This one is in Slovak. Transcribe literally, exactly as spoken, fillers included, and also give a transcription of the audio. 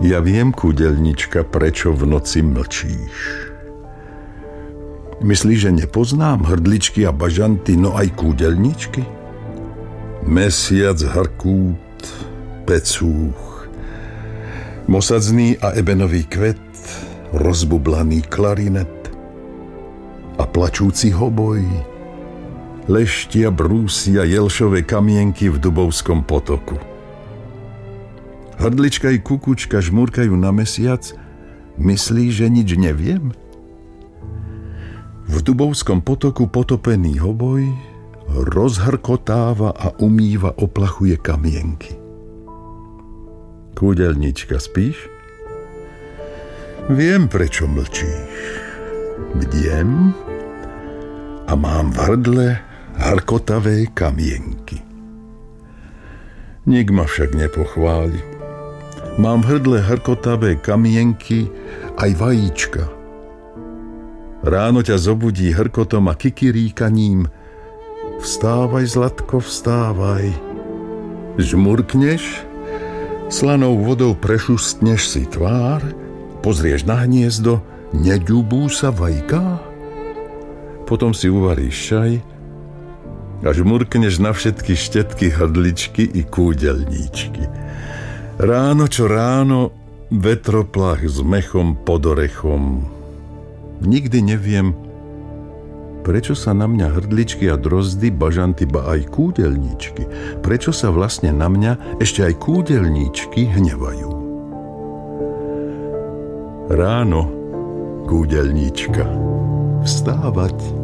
Ja viem, kúdelnička, prečo v noci mlčíš. Myslíš, že nepoznám hrdličky a bažanty, no aj kúdelničky? Mesiac, hrkút, pecúch, mosadzný a ebenový kvet, rozbublaný klarinet a plačúci hoboj, leštia, brúsi a jelšové kamienky v Dubovskom potoku. Hrdlička i kukučka žmúrkajú na mesiac, myslí, že nič neviem? V Dubovskom potoku potopený hoboj rozhrkotáva a umýva, oplachuje kamienky. Kúdelnička, spíš? Viem, prečo mlčíš. Bdiem a mám v hrdle harkotavé kamienky. Nik ma však nepochváli. Mám v hrdle hrkotavé kamienky aj vajíčka. Ráno ťa zobudí hrkotom a kikiríkaním. Vstávaj, zlatko, vstávaj. Žmurkneš, slanou vodou prešustneš si tvár, pozrieš na hniezdo, neďubú sa vajká. Potom si uvaríš čaj a žmurkneš na všetky štetky, hrdličky i kúdelníčky. Ráno čo ráno, vetroplach s mechom pod orechom. Nikdy neviem, prečo sa na mňa hrdličky a drozdy, bažanty, ba aj kúdelníčky, prečo sa vlastne na mňa ešte aj kúdelníčky hnevajú. Ráno, kúdelníčka, vstávať.